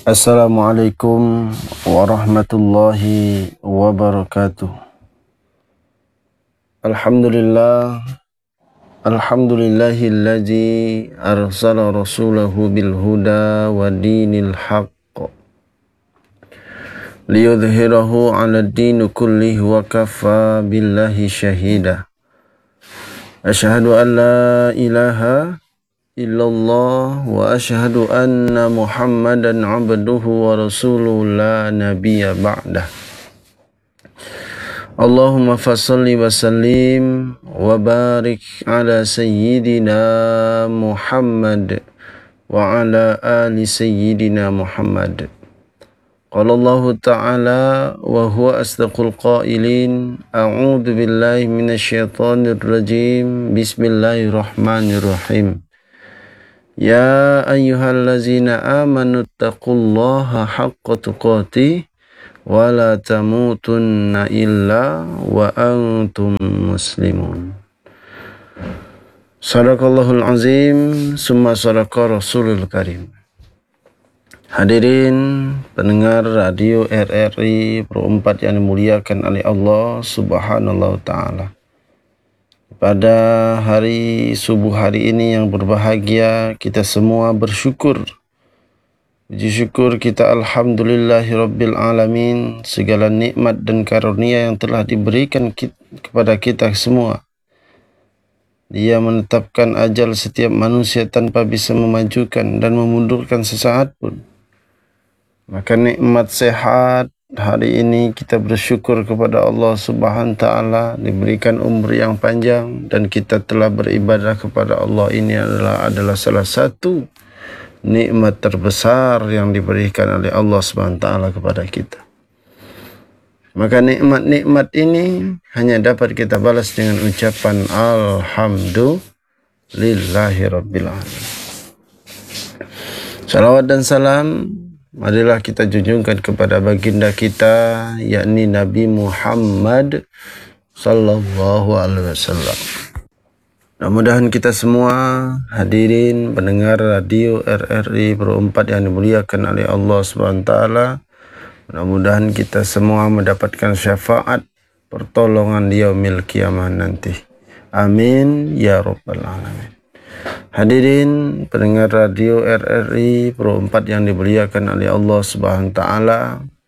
Assalamualaikum warahmatullahi wabarakatuh. Alhamdulillahilladzi arsala rasulahu bil huda wa dinil haqq liyudhhirahu 'ala ad-din kullihi wa kafa billahi shahida. Asyhadu an la ilaha illallah wa asyhadu anna Muhammadan abduhu wa rasuluhu la nabiyya ba'dah. Allahumma fassalli wa sallim wa barik ala sayyidina Muhammad wa ala ali sayyidina Muhammad. Qala Allah ta'ala wa huwa asdaqul qailin, a'udzu billahi minasyaitonir rajim, bismillahirrahmanirrahim. Ya ayyuhallazina amanu taqullaha haqqa tuqatih wa la tamutunna illa wa antum muslimun. Sadaqallahul azim, summa sadaqa rasulul karim. Hadirin pendengar radio RRI Pro 4 yang dimuliakan oleh Allah Subhanahu wa taala. Pada hari subuh hari ini yang berbahagia, kita semua bersyukur. Puji syukur kita alhamdulillahirabbil alamin, segala nikmat dan karunia yang telah diberikan kepada kita semua. Dia menetapkan ajal setiap manusia tanpa bisa memajukan dan memundurkan sesaat pun. Maka nikmat sehat hari ini kita bersyukur kepada Allah Subhanahu wa taala, diberikan umur yang panjang dan kita telah beribadah kepada Allah. Ini adalah salah satu nikmat terbesar yang diberikan oleh Allah Subhanahu wa taala kepada kita. Maka nikmat-nikmat ini hanya dapat kita balas dengan ucapan alhamdulillahirabbil alamin. Salawat dan salam marilah kita junjungkan kepada baginda kita, yakni Nabi Muhammad sallallahu alaihi wasallam. Mudah-mudahan kita semua hadirin pendengar radio RRI Pro 4 yang dimuliakan oleh Allah Subhanahu wa taala, mudah-mudahan kita semua mendapatkan syafaat pertolongan di yaumil qiyamah nanti. Amin ya rabbal alamin. Hadirin pendengar radio RRI Pro 4 yang dimuliakan oleh Allah Subhanahu wa taala.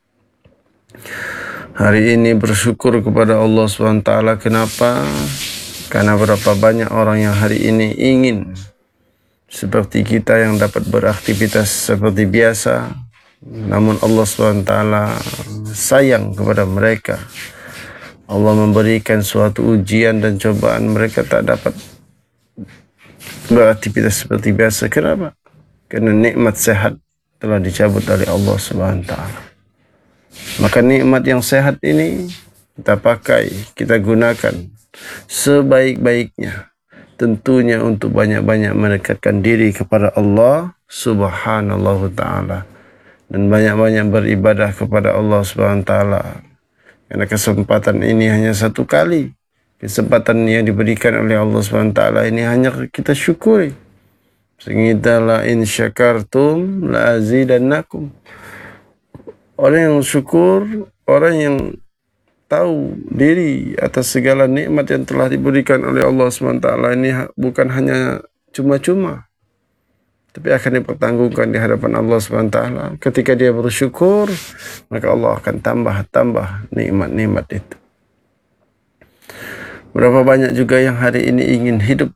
Hari ini bersyukur kepada Allah Subhanahu wa taala. Kenapa? Karena berapa banyak orang yang hari ini ingin seperti kita yang dapat beraktivitas seperti biasa, namun Allah Subhanahu wa taala sayang kepada mereka. Allah memberikan suatu ujian dan cobaan, mereka tak dapat beraktivitas seperti biasa. Kenapa? Karena nikmat sehat telah dicabut oleh Allah Subhanahu wa taala. Maka nikmat yang sehat ini kita pakai, kita gunakan sebaik-baiknya, tentunya untuk banyak-banyak mendekatkan diri kepada Allah Subhanahu wa taala dan banyak-banyak beribadah kepada Allah Subhanahu wa taala. Karena kesempatan ini hanya satu kali. Kesempatan yang diberikan oleh Allah SWT ini hanya kita syukuri. Sehingga la in syakartum la azidannakum. Orang yang syukur, orang yang tahu diri atas segala nikmat yang telah diberikan oleh Allah SWT ini bukan hanya cuma-cuma, tapi akan dipertanggungan di hadapan Allah SWT. Ketika dia bersyukur, maka Allah akan tambah nikmat-nikmat itu. Berapa banyak juga yang hari ini ingin hidup,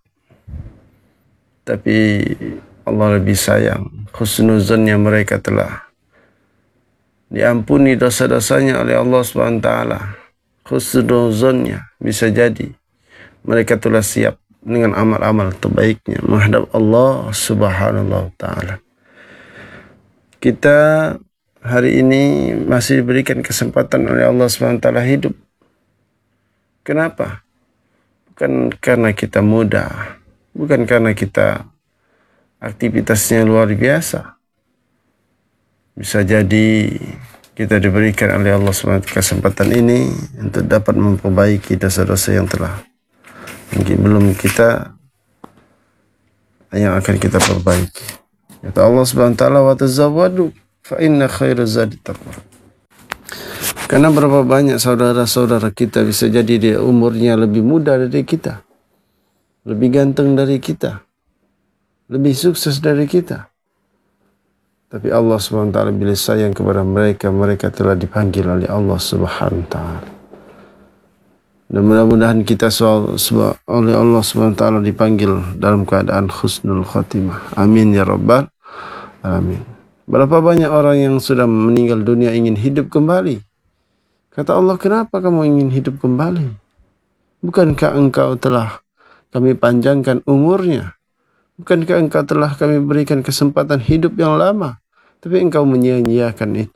tapi Allah lebih sayang. Husnuzannya mereka telah diampuni dosa-dosanya oleh Allah SWT. Husnuzannya bisa jadi mereka telah siap dengan amal-amal terbaiknya menghadap Allah Subhanahu wa taala. Kita hari ini masih diberikan kesempatan oleh Allah Subhanahu wa taala hidup. Kenapa? Bukan karena kita muda, bukan karena kita aktivitasnya luar biasa. Bisa jadi kita diberikan oleh Allah SWT kesempatan ini untuk dapat memperbaiki dosa-dosa yang telah mungkin belum kita, yang akan kita perbaiki. Kata Allah SWT, wa tazawwadu, fa inna khaira zadi taqwa. Karena berapa banyak saudara-saudara kita bisa jadi dia umurnya lebih muda dari kita, lebih ganteng dari kita, lebih sukses dari kita. Tapi Allah SWT bila sayang kepada mereka, mereka telah dipanggil oleh Allah SWT. Dan mudah-mudahan kita oleh Allah SWT dipanggil dalam keadaan husnul khatimah. Amin ya rabbal alamin. Berapa banyak orang yang sudah meninggal dunia ingin hidup kembali. Kata Allah, kenapa kamu ingin hidup kembali? Bukankah engkau telah kami panjangkan umurnya? Bukankah engkau telah kami berikan kesempatan hidup yang lama? Tapi engkau menyia-nyiakan itu.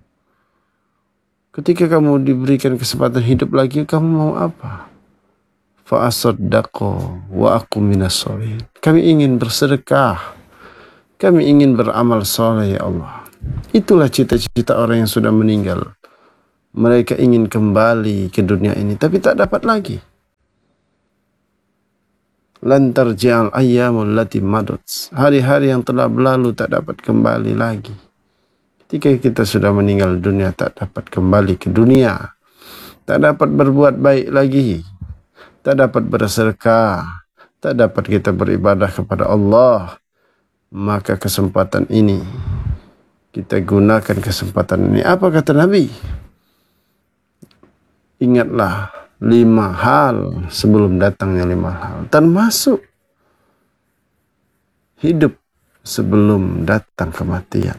Ketika kamu diberikan kesempatan hidup lagi, kamu mau apa? Fa'asaddaqo wa aku minas sholihin. Kami ingin bersedekah. Kami ingin beramal soleh, ya Allah. Itulah cita-cita orang yang sudah meninggal. Mereka ingin kembali ke dunia ini, tapi tak dapat lagi. Lantar ji'al ayyamul lati madut. Hari-hari yang telah berlalu tak dapat kembali lagi. Ketika kita sudah meninggal dunia, tak dapat kembali ke dunia. Tak dapat berbuat baik lagi. Tak dapat bersedekah. Tak dapat kita beribadah kepada Allah. Maka kesempatan ini, kita gunakan kesempatan ini. Apa kata Nabi? Ingatlah 5 hal sebelum datangnya 5 hal. Termasuk hidup sebelum datang kematian.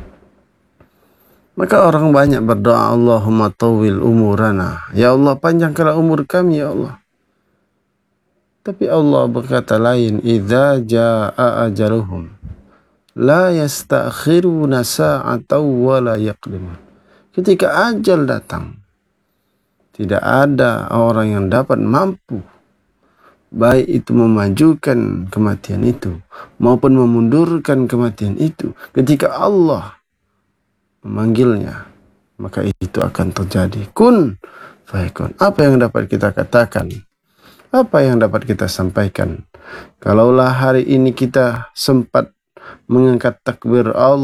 Maka orang banyak berdoa, Allahumma tawil umurana. Ya Allah, panjangkanlah umur kami, ya Allah. Tapi Allah berkata lain, idza jaa ajaluhum la yastakhiruna sa'atan wa la yaqdimun. Ketika ajal datang, tidak ada orang yang dapat mampu, baik itu memajukan kematian itu maupun memundurkan kematian itu. Ketika Allah memanggilnya, maka itu akan terjadi. Kun fayakun. Apa yang dapat kita katakan? Apa yang dapat kita sampaikan? Kalaulah hari ini kita sempat mengangkat takbir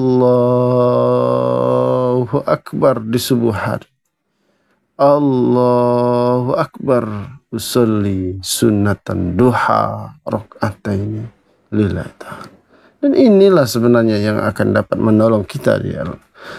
Allahu Akbar di subuh hari, Allahu Akbar usolli sunnatan duha rakaataini lillahi ta'ala. Dan inilah sebenarnya yang akan dapat menolong kita di Allah.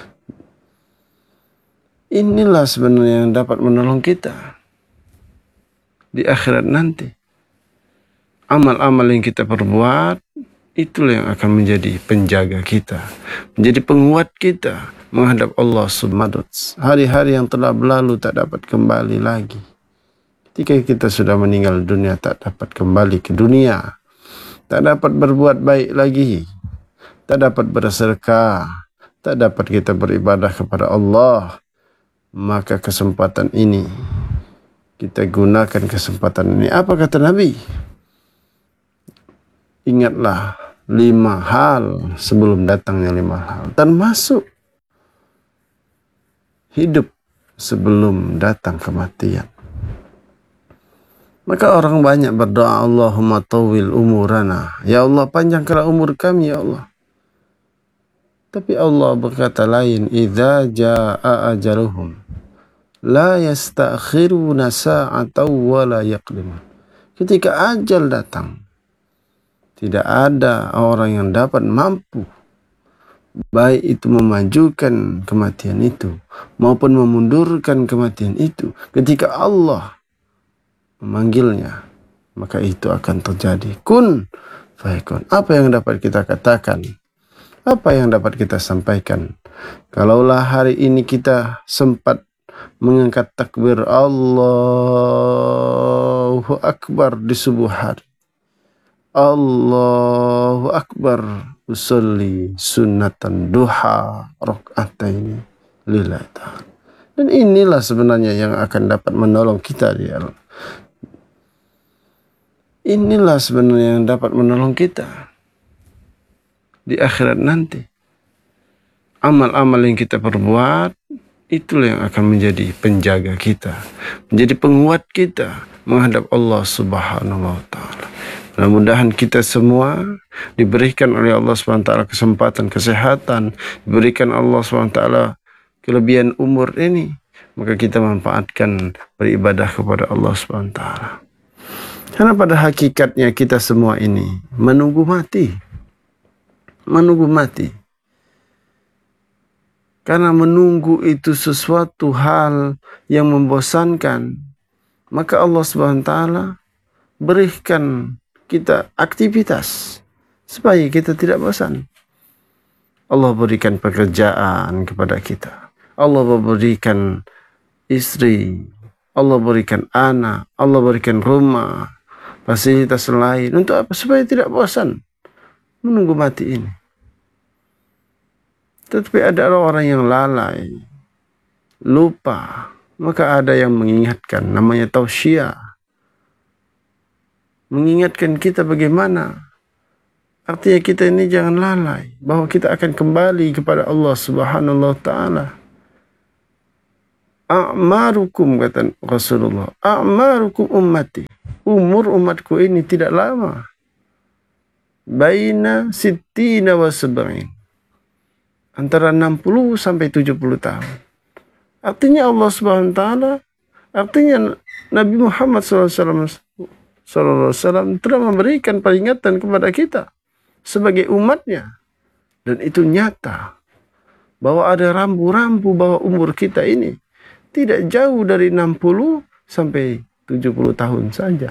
Inilah sebenarnya yang dapat menolong kita di akhirat nanti. Amal-amal yang kita perbuat, itulah yang akan menjadi penjaga kita, menjadi penguat kita menghadap Allah subhanahu wa ta'ala. Hari-hari yang telah berlalu tak dapat kembali lagi. Ketika kita sudah meninggal dunia, tak dapat kembali ke dunia. Tak dapat berbuat baik lagi. Tak dapat bersedekah. Tak dapat kita beribadah kepada Allah. Maka kesempatan ini, kita gunakan kesempatan ini. Apa kata Nabi? Ingatlah 5 hal sebelum datangnya 5 hal. Termasuk hidup sebelum datang kematian. Maka orang banyak berdoa, Allahumma tawil umurana. Ya Allah, panjangkanlah umur kami, ya Allah. Tapi Allah berkata lain, idza jaa ajaluhum la yastakhiruna sa'atan wa la yaqdimun. Ketika ajal datang, tidak ada orang yang dapat mampu, baik itu memajukan kematian itu maupun memundurkan kematian itu. Ketika Allah memanggilnya, maka itu akan terjadi. Kun fayakun. Apa yang dapat kita katakan? Apa yang dapat kita sampaikan? Kalaulah hari ini kita sempat mengangkat takbir Allahu Akbar di subuh hari, Allahu Akbar usolli sunnatan duha rakaataini lillahi ta'ala. Dan inilah sebenarnya yang akan dapat menolong kita di Allah. Inilah sebenarnya yang dapat menolong kita di akhirat nanti. Amal-amal yang kita perbuat, itulah yang akan menjadi penjaga kita, menjadi penguat kita menghadap Allah subhanahu wa ta'ala. Mudah-mudahan kita semua diberikan oleh Allah SWT kesempatan, kesehatan, diberikan Allah SWT kelebihan umur ini, maka kita manfaatkan beribadah kepada Allah SWT. Karena pada hakikatnya kita semua ini menunggu mati. Menunggu mati. Karena menunggu itu sesuatu hal yang membosankan, maka Allah SWT berikan kita aktivitas supaya kita tidak bosan. Allah berikan pekerjaan kepada kita. Allah berikan istri. Allah berikan anak. Allah berikan rumah. Fasilitas lain. Untuk apa? Supaya tidak bosan menunggu mati ini. Tetapi ada orang yang lalai, lupa. Maka ada yang mengingatkan, namanya tausiah. Mengingatkan kita bagaimana. Artinya kita ini jangan lalai, bahwa kita akan kembali kepada Allah Subhanahu wa taala. A'marukum, kata Rasulullah, a'marukum ummati. Umur umatku ini tidak lama. Baina sittina wa sab'in. Antara 60 sampai 70 tahun. Artinya Allah Subhanahu wa taala, artinya Nabi Muhammad SAW telah memberikan peringatan kepada kita sebagai umatnya. Dan itu nyata. Bahwa ada rambu-rambu bahwa umur kita ini tidak jauh dari 60 sampai 70 tahun saja.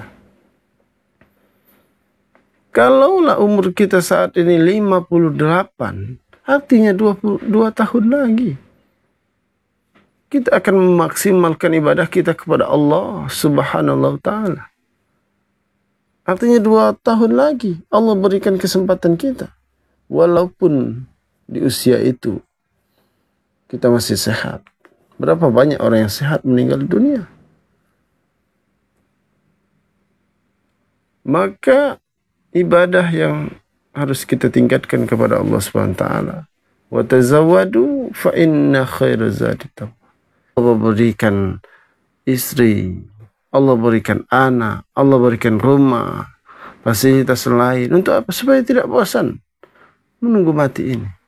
Kalaulah umur kita saat ini 58, artinya 22 tahun lagi. Kita akan memaksimalkan ibadah kita kepada Allah Subhanahu wa taala. Artinya 2 tahun lagi Allah berikan kesempatan kita. Walaupun di usia itu kita masih sehat. Berapa banyak orang yang sehat meninggal dunia. Maka ibadah yang harus kita tingkatkan kepada Allah SWT. Wa tazawwadu fa inna khaira zadi taqwa. Allah berikan istri, Allah berikan anak, Allah berikan rumah, fasilitas lain. Untuk apa? Supaya tidak bosan menunggu mati ini.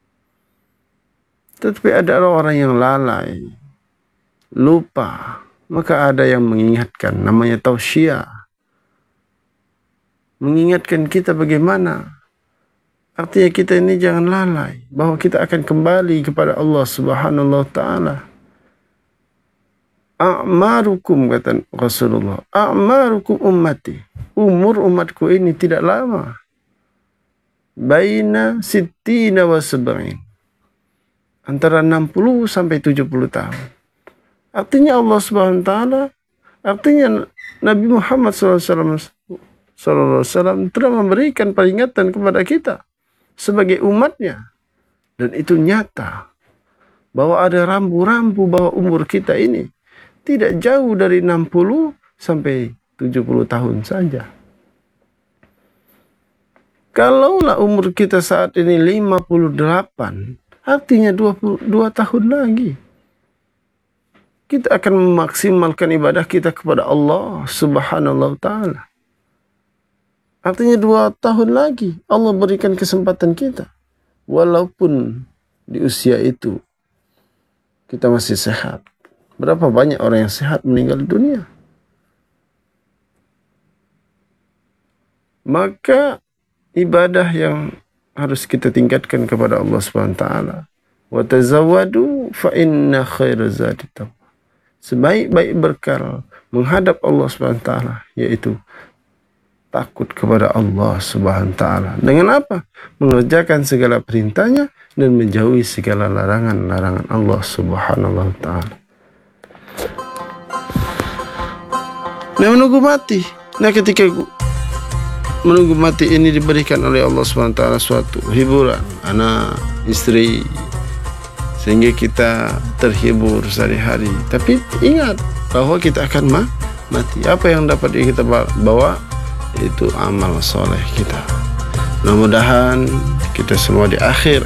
Tetapi ada orang yang lalai, lupa. Maka ada yang mengingatkan, namanya tausiah. Mengingatkan kita bagaimana. Artinya kita ini jangan lalai, bahwa kita akan kembali kepada Allah Subhanahu wa taala. A'marukum, kata Rasulullah, a'marukum ummati. Umur umatku ini tidak lama. Baina sittina wa sab'in. Antara 60 sampai 70 tahun. Artinya Allah Subhanahu wa taala, artinya Nabi Muhammad SAW telah memberikan peringatan kepada kita sebagai umatnya. Dan itu nyata. Bahwa ada rambu-rambu bahwa umur kita ini tidak jauh dari 60 sampai 70 tahun saja. Kalaulah umur kita saat ini 58, artinya 22 tahun lagi. Kita akan memaksimalkan ibadah kita kepada Allah Subhanahu wa taala. Artinya 2 tahun lagi Allah berikan kesempatan kita. Walaupun di usia itu kita masih sehat. Berapa banyak orang yang sehat meninggal dunia. Maka ibadah yang harus kita tingkatkan kepada Allah SWT. Wa tazawwadu fa inna khaira zadi taqwa. Sebaik-baik bekal menghadap Allah SWT, yaitu takut kepada Allah SWT. Dengan apa? Mengerjakan segala perintahnya dan menjauhi segala larangan-larangan Allah SWT. Nah, menunggu mati. Nah, ketika menunggu mati ini diberikan oleh Allah SWT suatu hiburan, anak, istri, sehingga kita terhibur sehari-hari. Tapi ingat bahwa kita akan mati. Apa yang dapat kita bawa? Itu amal soleh kita. Mudah-mudahan kita semua di akhir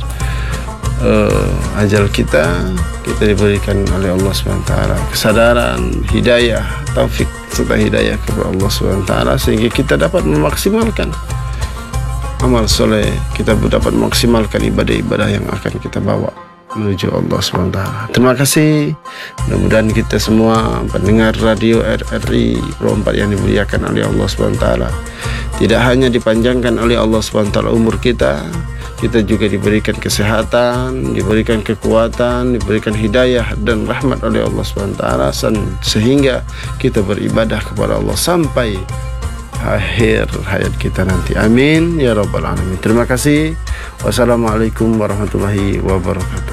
ajal kita diberikan oleh Allah SWT kesadaran, hidayah, taufik serta hidayah kepada Allah SWT, sehingga kita dapat memaksimalkan amal soleh, kita dapat memaksimalkan ibadah-ibadah yang akan kita bawa menuju Allah SWT. Terima kasih. Mudah-mudahan kita semua pendengar radio RRI Pro 4 yang dimuliakan oleh Allah SWT, tidak hanya dipanjangkan oleh Allah SWT umur kita juga diberikan kesehatan, diberikan kekuatan, diberikan hidayah dan rahmat oleh Allah SWT, sehingga kita beribadah kepada Allah sampai akhir hayat kita nanti. Amin ya rabbal alamin. Terima kasih. Wassalamualaikum warahmatullahi wabarakatuh.